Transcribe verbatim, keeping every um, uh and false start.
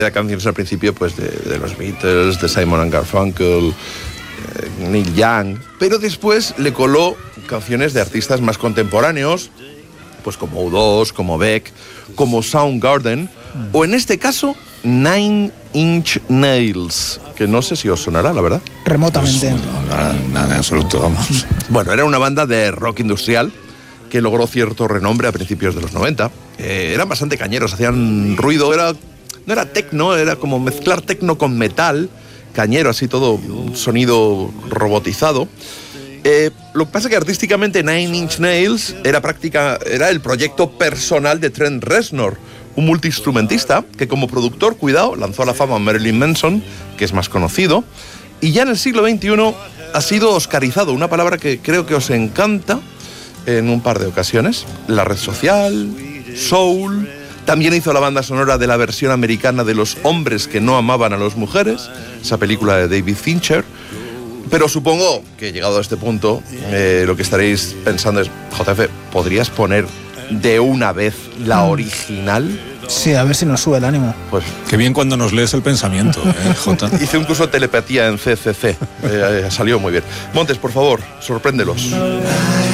canciones al principio pues de, de los Beatles, de Simon and Garfunkel, eh, Neil Young, pero después le coló canciones de artistas más contemporáneos, pues como U dos, como Beck, como Soundgarden, mm. o en este caso Nine Inch Nails, que no sé si os sonará, la verdad. Remotamente. Pues, no, nada, nada en absoluto, vamos. Bueno, era una banda de rock industrial que logró cierto renombre a principios de los noventa. Eh, eran bastante cañeros, hacían ruido, era, no era tecno, era como mezclar tecno con metal, cañero, así todo, un sonido robotizado. Eh, lo que pasa es que artísticamente Nine Inch Nails era, práctica, era el proyecto personal de Trent Reznor, un multiinstrumentista que como productor, cuidado, lanzó a la fama a Marilyn Manson, que es más conocido, y ya en el siglo veintiuno ha sido oscarizado, una palabra que creo que os encanta en un par de ocasiones, la red social, soul. También hizo la banda sonora de la versión americana de Los hombres que no amaban a las mujeres, esa película de David Fincher. Pero supongo que llegado a este punto, eh, lo que estaréis pensando es, J F, ¿podrías poner de una vez la original? Sí, a ver si nos sube el ánimo. Pues qué bien cuando nos lees el pensamiento, ¿eh, Jota? Hice un curso de telepatía en C C C, eh, salió muy bien. Montes, por favor, sorpréndelos.